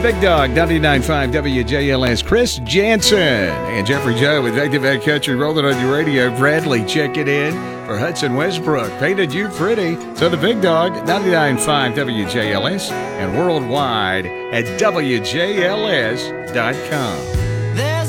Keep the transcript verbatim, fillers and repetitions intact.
Big Dog, ninety-nine point five W J L S. Chris Jansen and Jeffrey Joe with Active Country rolling on your radio. Bradley checking in for Hudson Westbrook. Painted you pretty. So the Big Dog, ninety-nine point five W J L S and worldwide at W J L S dot com.